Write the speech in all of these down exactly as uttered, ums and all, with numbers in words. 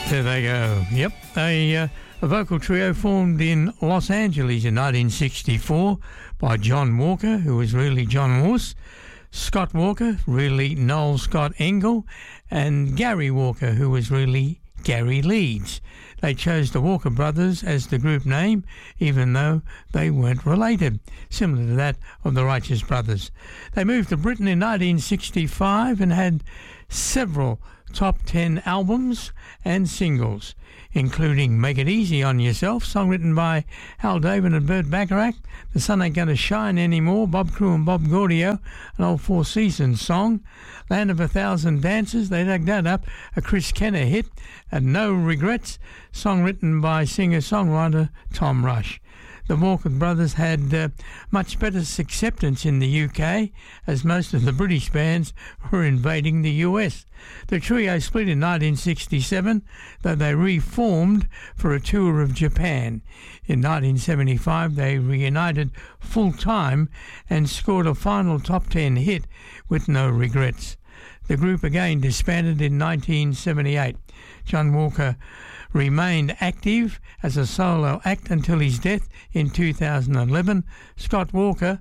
There they go. Yep, a, uh, a vocal trio formed in Los Angeles in nineteen sixty-four by John Walker, who was really John Morse, Scott Walker, really Noel Scott Engel, and Gary Walker, who was really Gary Leeds. They chose the Walker Brothers as the group name, even though they weren't related, similar to that of the Righteous Brothers. They moved to Britain in nineteen sixty-five and had several top ten albums and singles, including Make It Easy on Yourself, song written by Hal David and Burt Bacharach, The Sun Ain't Gonna Shine Anymore, Bob Crew and Bob Gaudio, an old Four Seasons song, Land of a Thousand Dances, they dug that up, a Chris Kenner hit, and No Regrets, song written by singer-songwriter Tom Rush. The Walker Brothers had uh, much better acceptance in the U K, as most of the British bands were invading the U S. The trio split in nineteen sixty-seven, though they reformed for a tour of Japan. In nineteen seventy-five, they reunited full-time and scored a final top ten hit with No Regrets. The group again disbanded in nineteen seventy-eight. John Walker remained active as a solo act until his death in two thousand eleven. Scott Walker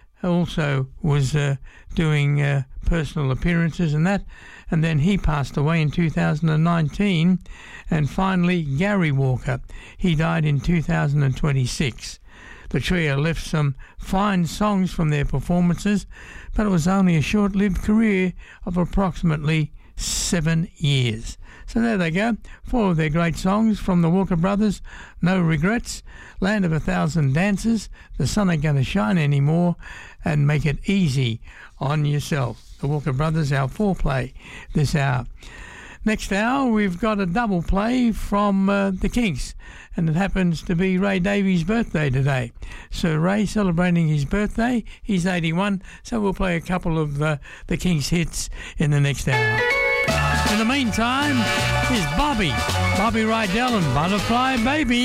also was uh, doing uh, personal appearances and that, and then he passed away in two thousand nineteen. And finally, Gary Walker, he died in two thousand twenty-six. The trio left some fine songs from their performances, but it was only a short-lived career of approximately seven years. So there they go, four of their great songs from the Walker Brothers: No Regrets, Land of a Thousand Dances, The Sun Ain't Gonna Shine Anymore, and Make It Easy on Yourself. The Walker Brothers, our foreplay this hour. Next hour, we've got a double play from uh, the Kinks, and it happens to be Ray Davies' birthday today. So Ray celebrating his birthday, he's eighty-one, so we'll play a couple of uh, the Kinks hits in the next hour. In the meantime, here's Bobby, Bobby Rydell and Butterfly Baby.